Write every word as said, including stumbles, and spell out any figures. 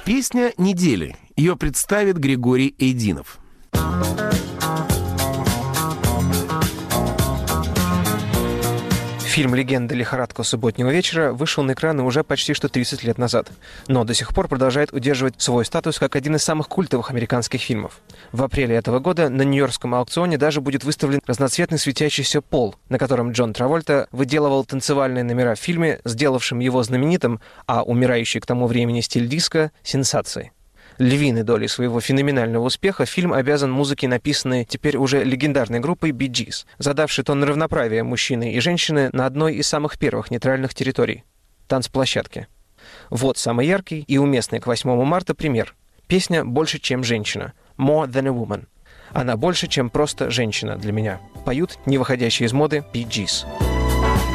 Песня недели. Ее представит Григорий Эйдинов. Фильм «Легенда. Лихорадка субботнего вечера» вышел на экраны уже почти что тридцать лет назад, но до сих пор продолжает удерживать свой статус как один из самых культовых американских фильмов. В апреле этого года на нью-йоркском аукционе даже будет выставлен разноцветный светящийся пол, на котором Джон Травольта выделывал танцевальные номера в фильме, сделавшем его знаменитым, а умирающий к тому времени стиль диско — сенсацией. Львиной долей своего феноменального успеха фильм обязан музыке, написанной теперь уже легендарной группой Bee Gees, задавшей тон равноправия мужчины и женщины на одной из самых первых нейтральных территорий – танцплощадке. Вот самый яркий и уместный к восьмому марта пример. Песня «Больше, чем женщина» – «More than a woman». Она больше, чем просто женщина для меня. Поют не выходящие из моды Bee Gees.